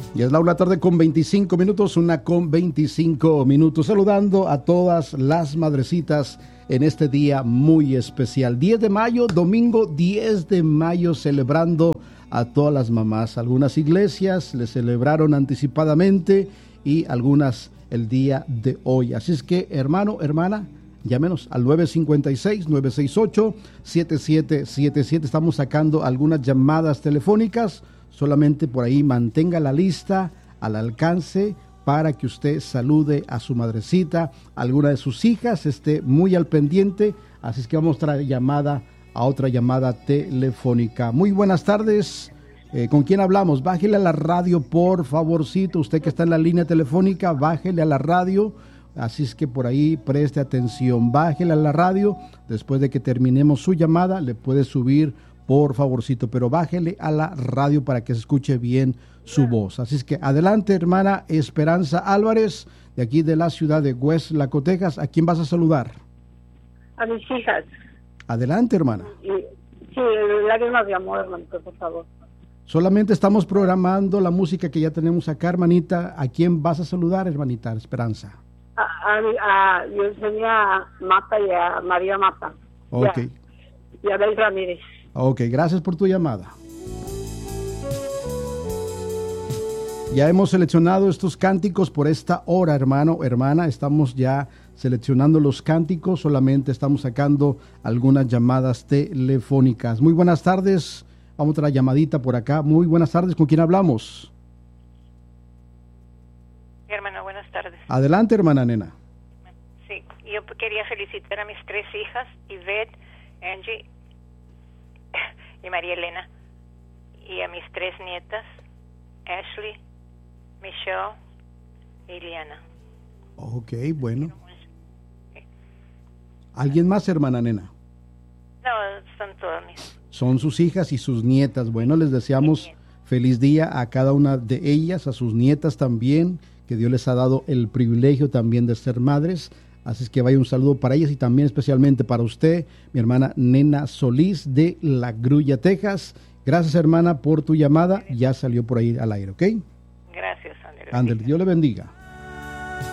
Y es la 1:25 con 25 minutos, 1:25 minutos, saludando a todas las madrecitas en este día muy especial. 10 de mayo, domingo 10 de mayo, celebrando a todas las mamás. Algunas iglesias le celebraron anticipadamente y algunas el día de hoy. Así es que, hermano, hermana, llámenos al 956-968-7777. Estamos sacando algunas llamadas telefónicas. Solamente por ahí mantenga la lista al alcance para que usted salude a su madrecita, a alguna de sus hijas, esté muy al pendiente. Así es que vamos a traer llamada a otra llamada telefónica. Muy buenas tardes. ¿Con quién hablamos? Bájele a la radio, por favorcito. Usted que está en la línea telefónica, bájele a la radio. Así es que por ahí preste atención. Bájele a la radio. Después de que terminemos su llamada, le puede subir, por favorcito, pero bájele a la radio para que se escuche bien su voz. Así es que adelante, hermana Esperanza Álvarez, de aquí de la ciudad de West Laco, Texas. ¿A quién vas a saludar? A mis hijas. Adelante, hermana. Sí, lágrimas de amor, hermanito, por favor. Solamente estamos programando la música que ya tenemos acá, hermanita. ¿A quién vas a saludar, hermanita Esperanza? A Yesenia Mata y a María Mata. Ok. Y a Abel Ramírez. Ok, gracias por tu llamada. Ya hemos seleccionado estos cánticos por esta hora, hermano, hermana. Estamos ya seleccionando los cánticos. Solamente estamos sacando algunas llamadas telefónicas. Muy buenas tardes. Vamos a la llamadita por acá. Muy buenas tardes. ¿Con quién hablamos? Hermana, buenas tardes. Adelante, hermana nena. Sí, yo quería felicitar a mis 3 hijas, Ivette, Angie y María Elena, y a mis 3 nietas, Ashley, Michelle y Liana. Ok, bueno. ¿Alguien más, hermana nena? No, son todas mis. Son sus hijas y sus nietas. Bueno, les deseamos feliz día a cada una de ellas, a sus nietas también, que Dios les ha dado el privilegio también de ser madres. Así es que vaya un saludo para ellas y también especialmente para usted, mi hermana Nena Solís de La Grulla, Texas. Gracias, hermana, por tu llamada. Ya salió por ahí al aire, ¿ok? Gracias, Ándale, Dios le bendiga.